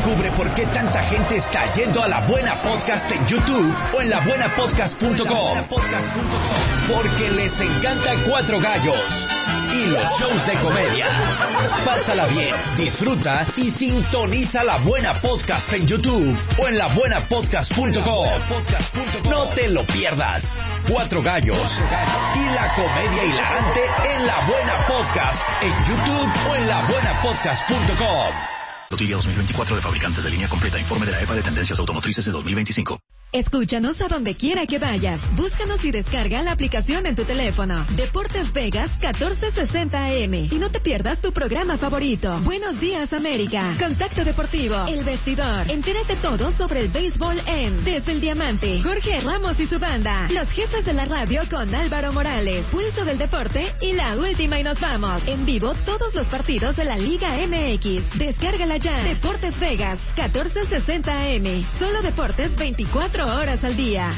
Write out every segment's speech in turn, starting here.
Descubre por qué tanta gente está yendo a La Buena Podcast en YouTube o en labuenapodcast.com. Porque les encanta Cuatro Gallos y los shows de comedia. Pásala bien, disfruta y sintoniza La Buena Podcast en YouTube o en labuenapodcast.com. No te lo pierdas. Cuatro Gallos y la comedia hilarante en La Buena Podcast en YouTube o en labuenapodcast.com. Flotilla 2024 de fabricantes de línea completa. Informe de la EPA de Tendencias Automotrices de 2025. Escúchanos a donde quiera que vayas. Búscanos y descarga la aplicación en tu teléfono. Deportes Vegas 1460 AM. Y no te pierdas tu programa favorito. Buenos Días América. Contacto Deportivo. El Vestidor. Entérate todo sobre el béisbol en Desde el Diamante. Jorge Ramos y su banda. Los jefes de la radio con Álvaro Morales. Pulso del Deporte y La Última y nos vamos. En vivo todos los partidos de la Liga MX. Descárgala ya. Deportes Vegas 1460 AM. Solo deportes 24 horas al día.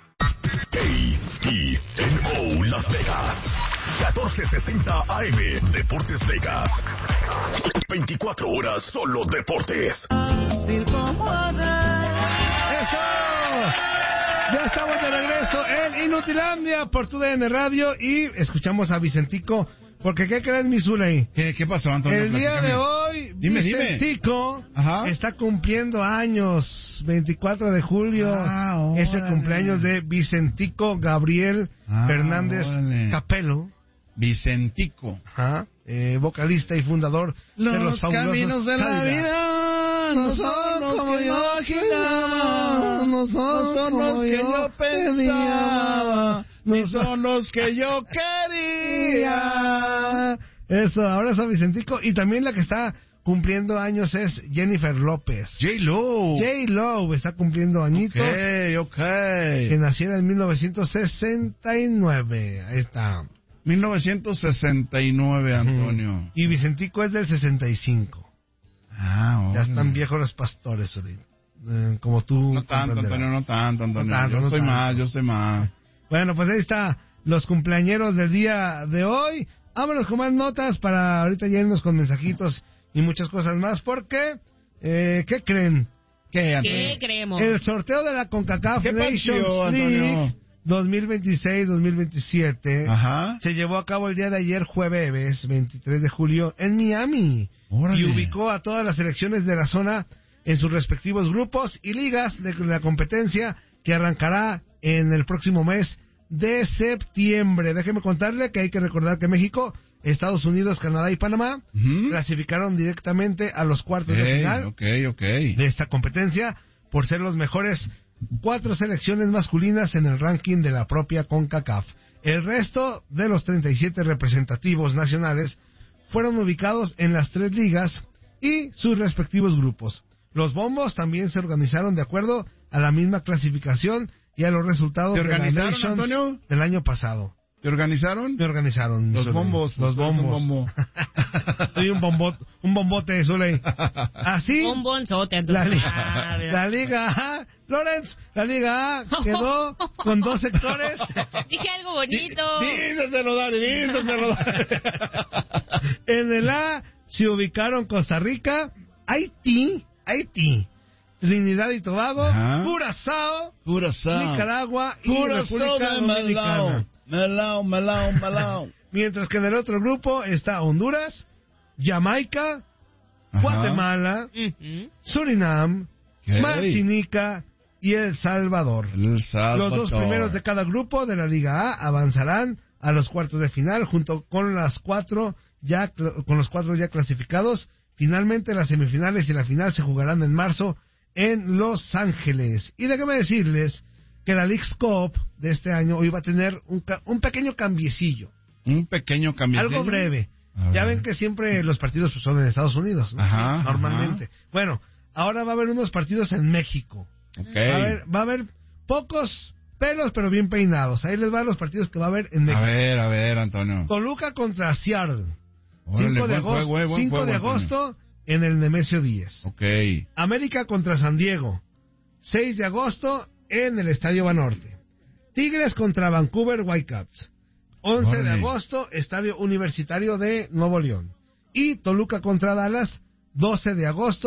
KENO Las Vegas 1460 AM. Deportes Vegas 24 horas solo deportes. ¡Eso! Ya estamos de regreso en Inutilandia por TUDN Radio y escuchamos a Vicentico. Porque, ¿qué crees, mi Zuley? ¿Qué pasó, Antonio? El día de hoy, Vicentico está cumpliendo años. 24 de julio es el cumpleaños de Vicentico Gabriel Fernández Capelo. Vicentico. Vocalista y fundador de los fabulosos caminos de la vida no son como yo imaginaba, no son los que yo pensaba, ni son los que yo quería. Eso, ahora es Vicentico. Y también la que está cumpliendo años es Jennifer López. J-Lo está cumpliendo añitos. Ok. Que naciera en 1969. Ahí está. 1969, Antonio. Y Vicentico es del 65. Ya están viejos los pastores ahorita. Como tú. No tanto, Antonio, no tanto, Antonio. Yo estoy más. Bueno, pues ahí está. Los cumpleañeros del día de hoy. Vámonos con más notas para ahorita ya irnos con mensajitos y muchas cosas más. Porque, ¿qué creen? ¿Qué creemos? El sorteo de la CONCACAF Nations League 2026-2027 se llevó a cabo el día de ayer, jueves 23 de julio, en Miami. ¡Órale! Y ubicó a todas las selecciones de la zona en sus respectivos grupos y ligas de la competencia que arrancará en el próximo mes de septiembre. Déjeme contarle que hay que recordar que México, Estados Unidos, Canadá y Panamá clasificaron directamente a los cuartos de final de esta competencia por ser los mejores 4 selecciones masculinas en el ranking de la propia CONCACAF. El resto de los 37 representativos nacionales fueron ubicados en las 3 ligas y sus respectivos grupos. Los bombos también se organizaron de acuerdo a la misma clasificación y a los resultados de la Nations, Antonio, del año pasado. ¿Te organizaron? Me organizaron. Los bombos. Los bombos. Soy un bombote, Zuley. Así. Un bonzote. La Liga A, Lorenz, la Liga A quedó con 2 sectores. Dije algo bonito. Díselo, Dari. En el A se ubicaron Costa Rica, Haití, Trinidad y Tobago, Curazao, Nicaragua y República Dominicana. Melao. Mientras que en el otro grupo está Honduras, Jamaica, Guatemala, Surinam, Martinica y El Salvador. Los 2 primeros de cada grupo de la Liga A avanzarán a los cuartos de final junto con los 4 ya clasificados. Finalmente las semifinales y la final se jugarán en marzo en Los Ángeles. Y déjame decirles que la Leagues Cup de este año hoy va a tener un pequeño cambiecillo. Algo breve. Ya ven que siempre los partidos son en Estados Unidos, ¿no? Normalmente. Bueno, ahora va a haber unos partidos en México. Va a haber pocos pelos, pero bien peinados. Ahí les van los partidos que va a haber en México. A ver, Antonio. Toluca contra Seattle. Órale, 5 de agosto en el Nemesio 10. América contra San Diego. 6 de agosto en el Estadio Banorte. Tigres contra Vancouver Whitecaps. 11 de agosto, Estadio Universitario de Nuevo León. Y Toluca contra Dallas, 12 de agosto.